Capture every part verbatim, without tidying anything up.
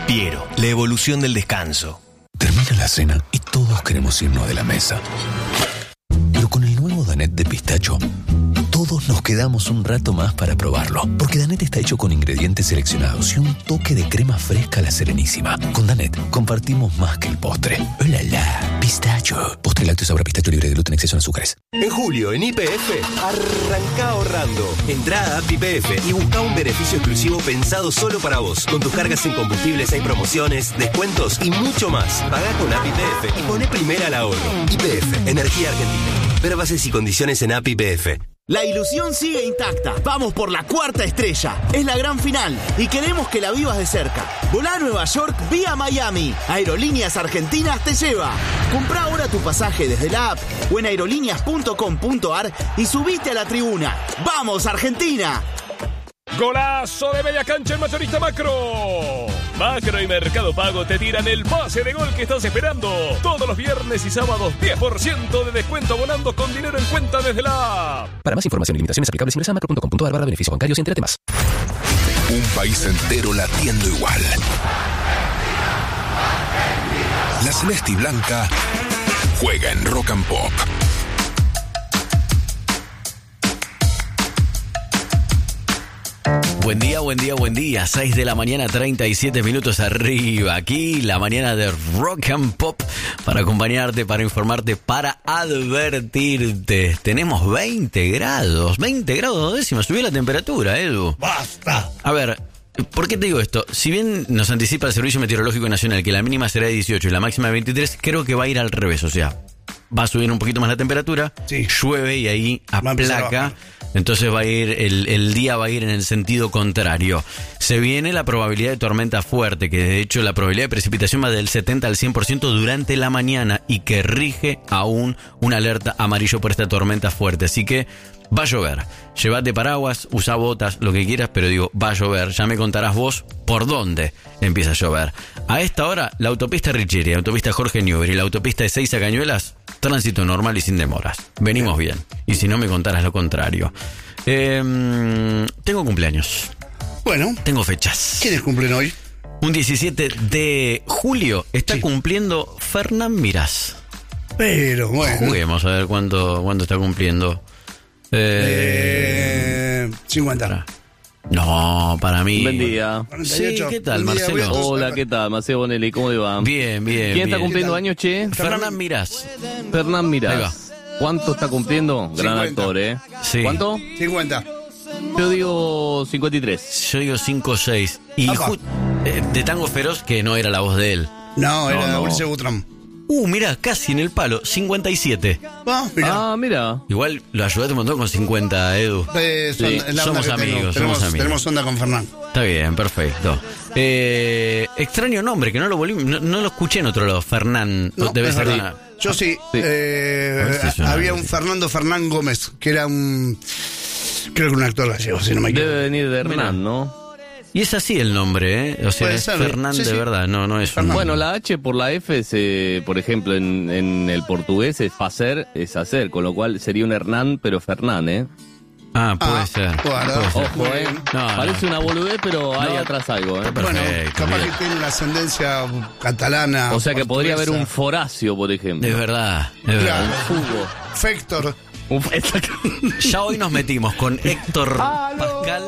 Piero, la evolución del descanso. Termina la cena y todos queremos irnos de la mesa. Pero con el nuevo Danette de pistacho, todos nos quedamos un rato más para probarlo. Porque Danette está hecho con ingredientes seleccionados y un toque de crema fresca a la Serenísima. Con Danette compartimos más que el postre. ¡Oh, la, la! Pistacho. Postre lácteo sabor a pistacho libre de gluten, exceso en azúcares. En julio, en Y P F, arranca ahorrando. Entrá a App Y P F y busca un beneficio exclusivo pensado solo para vos. Con tus cargas en combustibles hay promociones, descuentos y mucho más. Pagá con App Y P F y poné primera al ahorro. Y P F, Energía Argentina. Ver bases y condiciones en App Y P F. La ilusión sigue intacta. Vamos por la cuarta estrella. Es la gran final y queremos que la vivas de cerca. Volá a Nueva York vía Miami. Aerolíneas Argentinas te lleva. Comprá ahora tu pasaje desde la app o en aerolíneas punto com punto ar y subite a la tribuna. ¡Vamos, Argentina! Golazo de media cancha en Mayorista Macro. Macro y Mercado Pago te tiran el pase de gol que estás esperando. Todos los viernes y sábados, diez por ciento de descuento volando con dinero en cuenta desde la app. Para más información y limitaciones aplicables, ingresa a macro punto com punto ar barra beneficios bancarios y entérate más. Un país entero latiendo igual. La celeste y blanca juega en Rock and Pop. Buen día, buen día, buen día. seis de la mañana, treinta y siete minutos arriba. Aquí la mañana de Rock and Pop para acompañarte, para informarte, para advertirte. Tenemos veinte grados, veinte grados dos décimas. Subió la temperatura, Edu. ¡Basta! A ver, ¿por qué te digo esto? Si bien nos anticipa el Servicio Meteorológico Nacional que la mínima será de dieciocho y la máxima de veintitrés, creo que va a ir al revés. O sea, va a subir un poquito más la temperatura, sí. Llueve y ahí aplaca. Entonces va a ir el, el día va a ir en el sentido contrario. Se viene la probabilidad de tormenta fuerte, que de hecho la probabilidad de precipitación va del setenta al cien por ciento durante la mañana y que rige aún una alerta amarillo por esta tormenta fuerte. Así que va a llover. Llévate paraguas, usa botas, lo que quieras, pero digo, va a llover. Ya me contarás vos por dónde empieza a llover. A esta hora, la autopista Richeri, la autopista Jorge Newbery y la autopista de Ezeiza a Cañuelas, tránsito normal y sin demoras. Venimos bien. Y si no, me contarás lo contrario. Eh, tengo cumpleaños. Bueno. Tengo fechas. ¿Quiénes cumplen hoy? Un diecisiete de julio está sí. cumpliendo Fernán Mirás. Pero bueno. Juguemos a ver cuánto, cuánto está cumpliendo. Eh, eh, cincuenta. No, para mí. Buen día. cuarenta y ocho. Sí, ¿qué tal, Marcelo? Hola, ¿qué tal? Maceo Bonelli, ¿cómo le va? Bien, bien. ¿Quién bien. está cumpliendo años, che? Fernán Mirás. Fernán Mirás. ¿Cuánto está cumpliendo? Gran cincuenta. Actor, ¿eh? Sí. ¿Cuánto? cincuenta. Yo digo cincuenta y tres. Yo digo cinco seis. Y ju- eh, de Tango Feroz, que no era la voz de él. No, era No, no. Ulises Butrón. Uh, mirá, casi en el palo, cincuenta y siete. Ah, mirá. Ah, mira. Igual lo ayudaste un montón con cincuenta, Edu. Eh, son- Sí, es la somos onda que amigos, tengo. somos tenemos, amigos. tenemos onda con Fernán. Está bien, perfecto. Eh, extraño nombre, que no lo volví, no, no lo escuché en otro lado. Fernán, No, debe es ser verdad. una- Yo sí. Sí. eh, A ver si suena había bien. un Fernando Fernán Gómez, que era un... Creo que un actor gallego, si no me equivoco. Debe venir de Mirá. Hernán, ¿no? Y es así el nombre, ¿eh? O sea, Puede es ser. Fernán Sí, de sí. verdad, no, no es un... Fernán. Bueno, la H por la F, se, por ejemplo, en, en el portugués es facer, es hacer, con lo cual sería un Hernán, pero Fernán, ¿eh? Ah, puede Ah, ser. bueno. puede ser. Ojo, ¿eh? No, Parece no. una boludez, pero hay No, atrás algo, ¿eh? está Bueno, perfecto, capaz bien. que tiene una ascendencia catalana. O sea que podría haber un portuguesa. Foracio, por ejemplo. Es verdad, es Claro. verdad. Hugo. Fector. Un f- exacto. Ya hoy nos metimos con Héctor Pascal.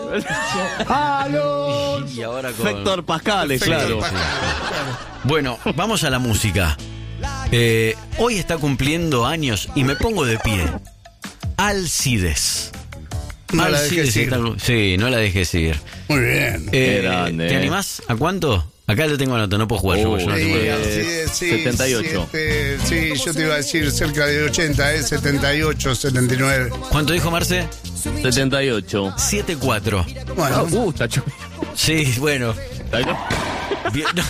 Y ahora con... Héctor Pascal, Fector claro. Pascal. Bueno, vamos a la música. Eh, hoy está cumpliendo años y me pongo de pie. Alcides. No la Alcides dejes ir. está- Sí, no la dejes ir. Muy bien. Eh, Qué grande, ¿Te eh. animás? ¿A cuánto? Acá lo tengo anotado, no puedo jugar yo. Oh, yo no Sí, tengo- eh, así es, sí, setenta y ocho. siete, sí, yo te iba a decir cerca de ochenta, ¿eh? setenta y ocho, setenta y nueve. ¿Cuánto dijo Marce? setenta y ocho. siete cuatro. Bueno, Ah, uh, está chu- Sí, bueno. Bien, no.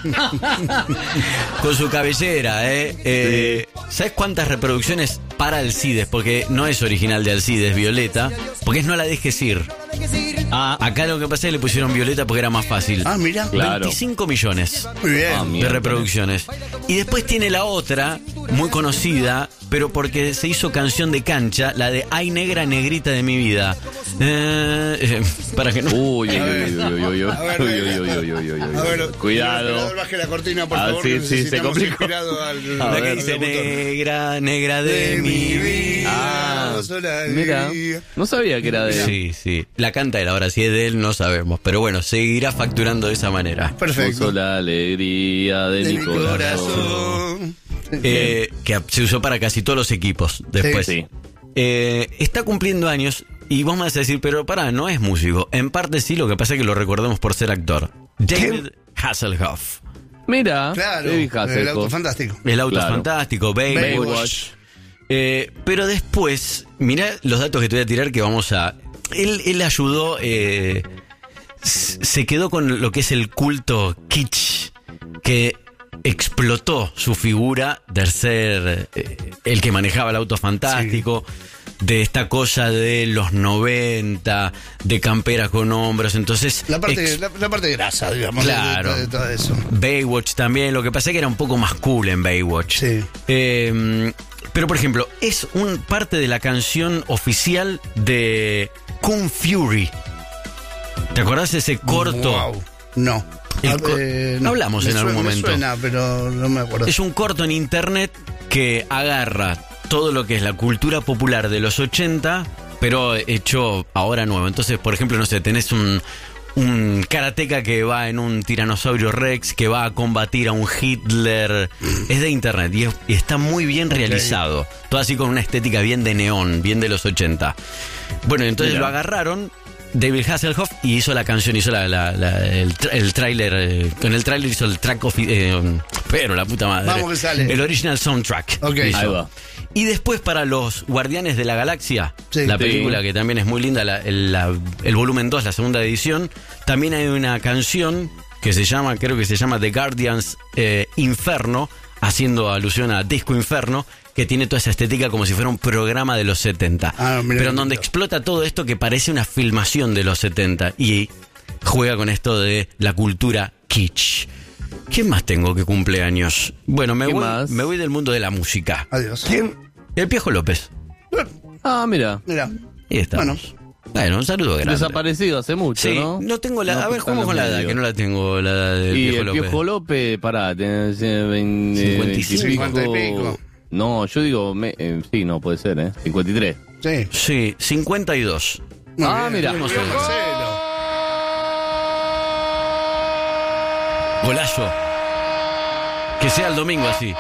Con su cabellera, ¿eh? eh ¿Sabes cuántas reproducciones para Alcides? Porque no es original de Alcides, Violeta. Porque es No la dejes ir. Ah, acá lo que pasa es que le pusieron Violeta porque era más fácil. ah, mira. Claro. veinticinco millones Muy bien. Ah, de mierda. reproducciones. Y después tiene la otra, muy conocida, pero porque se hizo canción de cancha, la de Ay Negra Negrita de mi vida. Eh, eh, para que no. Uy, uy, uy, uy, uy, uy, A ver, uy, uy, uy, uy, uy, uy, uy. A ver, Cuidado. Baje la cortina, por Ah, favor. sí, que sí, se necesitamos complicó. inspirado al, A La al- que ver. dice al locutor. negra, negra de, mi vida. Ah, sola mira, alegría. no sabía que era de él. Sí, sí. La canta él, ahora si es de él no sabemos. Pero bueno, seguirá facturando de esa manera. Perfecto. Puso la alegría de, De mi mi corazón. corazón. Eh, que se usó para casi todos los equipos después. Sí. Eh, está cumpliendo años y vos me vas a decir, pero pará, no es músico. En parte sí, lo que pasa es que lo recordamos por ser actor. David Hasselhoff. Mira, Claro, David el auto Hasselhoff. fantástico. El auto Claro. fantástico, Baywatch. Baywatch. Eh, pero después, mirá los datos que te voy a tirar que vamos a... Él, él ayudó, eh, s- se quedó con lo que es el culto kitsch, que explotó su figura de ser eh, el que manejaba el auto fantástico, de esta cosa de los noventa, de camperas con hombros, entonces... La parte, ex- la, la parte grasa, digamos, de- Claro. de, de todo eso. Baywatch también, lo que pasa es que era un poco más cool en Baywatch. Sí. Eh, pero por ejemplo, es un parte de la canción oficial de Kung Fury. ¿Te acordás de ese corto? Wow. No. El Ah, co- eh, no. Hablamos Me en algún suena- momento. Me suena, pero no me acuerdo. Es un corto en internet que agarra todo lo que es la cultura popular de los ochenta, pero hecho ahora nuevo. Entonces, por ejemplo, no sé, tenés un, un karateca que va en un tiranosaurio Rex, que va a combatir a un Hitler. Es de internet y, es- y está muy bien realizado. Todo así con una estética bien de neón, bien de los ochenta. Bueno, entonces Mira. lo agarraron David Hasselhoff y hizo la canción, hizo la, la- la- el, tra- el tráiler, eh, con el tráiler hizo el track, ofi- eh, pero la puta madre. Vamos que sale. El original soundtrack. Ok. hizo. Ahí va. Y después para los Guardianes de la Galaxia, Sí. la Sí. película que también es muy linda, la- el, la- el volumen dos, la segunda edición, también hay una canción que se llama, creo que se llama The Guardians eh, Inferno, haciendo alusión a Disco Inferno, que tiene toda esa estética como si fuera un programa de los setenta. Ah, mira pero qué en donde lindo. explota todo esto que parece una filmación de los setenta y juega con esto de la cultura kitsch. ¿Quién más tengo que cumpleaños? Bueno, me ¿Qué voy, más? me voy del mundo de la música. Adiós. El Piojo López. Ah, mira. Mira. Ahí estamos. Bueno, un saludo grande. Desaparecido hace mucho, Sí, ¿no? no tengo la... No, a ver, está en juguemos los con la edad, medios. que no la tengo, la edad del Y Piojo el López. Piojo López, pará, tenés eh, veinte, cincuenta y cinco. cincuenta y pico. No, yo digo, me- eh, sí, no, puede ser, ¿eh? cincuenta y tres. Sí. Sí, cincuenta y dos. Muy Ah, bien. mira. Tuvimos Bien, uno. Marcelo. Golazo. Que sea el domingo así.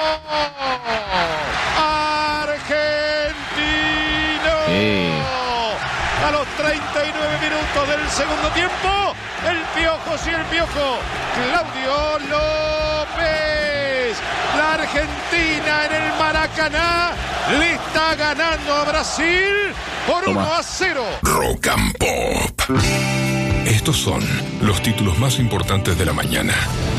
Argentino. Eh. A los treinta y nueve minutos del segundo tiempo, el Piojo, sí, el Piojo, Claudio López. La Argentina en el Maracaná le está ganando a Brasil por Toma. uno a cero. Rock and Pop. Estos son los títulos más importantes de la mañana.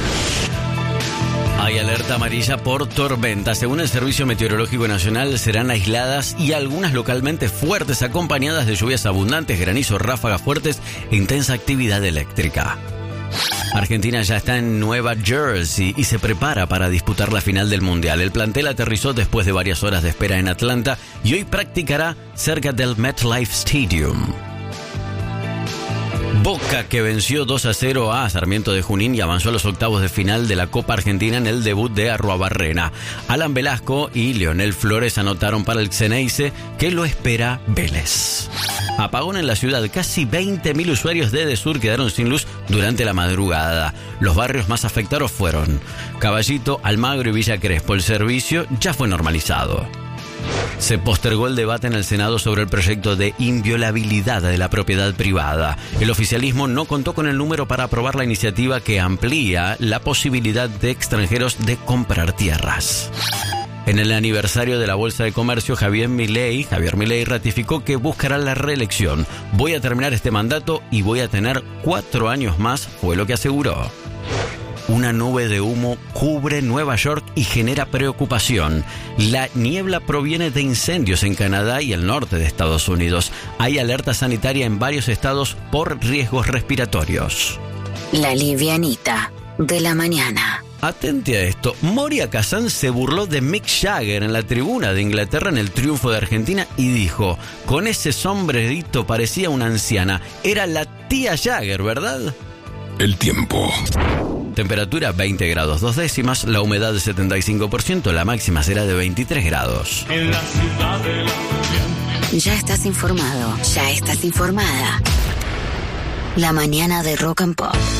Hay alerta amarilla por tormenta. Según el Servicio Meteorológico Nacional, serán aisladas y algunas localmente fuertes, acompañadas de lluvias abundantes, granizo, ráfagas fuertes e intensa actividad eléctrica. Argentina ya está en Nueva Jersey y se prepara para disputar la final del Mundial. El plantel aterrizó después de varias horas de espera en Atlanta y hoy practicará cerca del MetLife Stadium. Boca, que venció dos a cero a Sarmiento de Junín y avanzó a los octavos de final de la Copa Argentina en el debut de Arruabarrena. Alan Velasco y Leonel Flores anotaron para el Xeneize, que lo espera Vélez. Apagón en la ciudad. Casi veinte mil usuarios de Edesur quedaron sin luz durante la madrugada. Los barrios más afectados fueron Caballito, Almagro y Villa Crespo. El servicio ya fue normalizado. Se postergó el debate en el Senado sobre el proyecto de inviolabilidad de la propiedad privada. El oficialismo no contó con el número para aprobar la iniciativa que amplía la posibilidad de extranjeros de comprar tierras. En el aniversario de la Bolsa de Comercio, Javier Milei, Javier Milei ratificó que buscará la reelección. Voy a terminar este mandato y voy a tener cuatro años más, fue lo que aseguró. Una nube de humo cubre Nueva York y genera preocupación. La niebla proviene de incendios en Canadá y el norte de Estados Unidos. Hay alerta sanitaria en varios estados por riesgos respiratorios. La livianita de la mañana. atente a esto. Moria Kazan se burló de Mick Jagger en la tribuna de Inglaterra en el triunfo de Argentina y dijo: con ese sombrerito parecía una anciana. Era la tía Jagger, ¿verdad? El tiempo. Temperatura veinte grados dos décimas, la humedad de setenta y cinco por ciento, la máxima será de veintitrés grados. En la ciudad de la... Ya estás informado, ya estás informada. La mañana de Rock and Pop.